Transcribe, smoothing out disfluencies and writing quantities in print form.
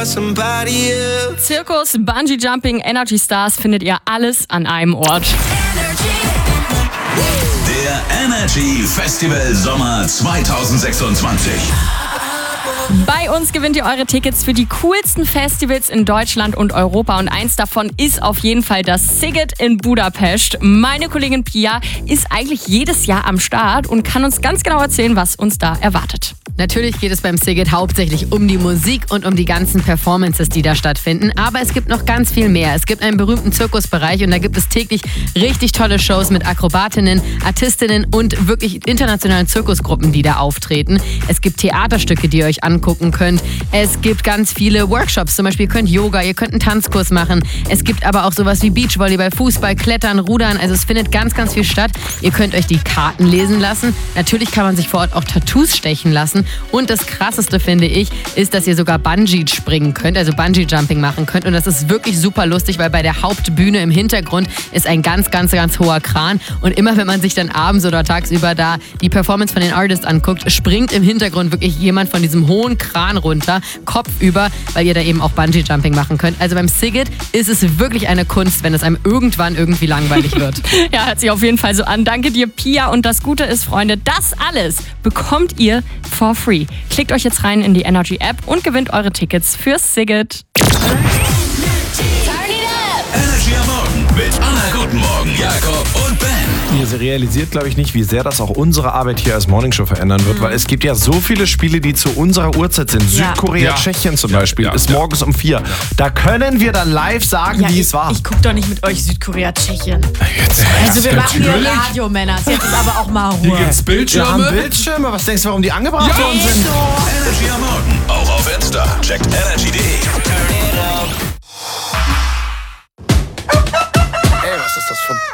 Zirkus, Bungee Jumping, Energy Stars findet ihr alles an einem Ort. Der Energy Festival Sommer 2026. Bei uns gewinnt ihr eure Tickets für die coolsten Festivals in Deutschland und Europa. Und eins davon ist auf jeden Fall das Sziget in Budapest. Meine Kollegin Pia ist eigentlich jedes Jahr am Start und kann uns ganz genau erzählen, was uns da erwartet. Natürlich geht es beim Sziget hauptsächlich um die Musik und um die ganzen Performances, die da stattfinden. Aber es gibt noch ganz viel mehr. Es gibt einen berühmten Zirkusbereich und da gibt es täglich richtig tolle Shows mit Akrobatinnen, Artistinnen und wirklich internationalen Zirkusgruppen, die da auftreten. Es gibt Theaterstücke, die ihr euch angucken könnt. Es gibt ganz viele Workshops. Zum Beispiel ihr könnt Yoga, ihr könnt einen Tanzkurs machen. Es gibt aber auch sowas wie Beachvolleyball, Fußball, Klettern, Rudern. Also es findet ganz, ganz viel statt. Ihr könnt euch die Karten lesen lassen. Natürlich kann man sich vor Ort auch Tattoos stechen lassen. Und das Krasseste, finde ich, ist, dass ihr sogar Bungee springen könnt, also Bungee Jumping machen könnt. Und das ist wirklich super lustig, weil bei der Hauptbühne im Hintergrund ist ein ganz, ganz, ganz hoher Kran. Und immer wenn man sich dann abends oder tagsüber da die Performance von den Artists anguckt, springt im Hintergrund wirklich jemand von diesem hohen Kran runter, kopfüber, weil ihr da eben auch Bungee Jumping machen könnt. Also beim Sziget ist es wirklich eine Kunst, wenn es einem irgendwann irgendwie langweilig wird. Ja, hört sich auf jeden Fall so an. Danke dir, Pia. Und das Gute ist, Freunde, das alles bekommt ihr for free. Klickt euch jetzt rein in die Energy App und gewinnt eure Tickets fürs Sziget. Energy am Morgen mit Anna Guten Morgen, Jakob und Ben. Ihr realisiert, glaube ich, nicht, wie sehr das auch unsere Arbeit hier als Morningshow verändern wird, weil es gibt ja so viele Spiele, die zu unserer Uhrzeit sind. Südkorea, Tschechien zum Beispiel, ist morgens um 4. Da können wir dann live sagen, wie es war. Ich gucke doch nicht mit euch Südkorea, Tschechien. Also wir machen hier Radio, Männer. Jetzt ist aber auch mal Ruhe. Hier gibt's Wir haben Bildschirme. Bildschirme. Was denkst du, warum die angebracht worden sind? Energy am Morgen, auch auf Insta. Checkt energy.de. Ey, was ist das für ein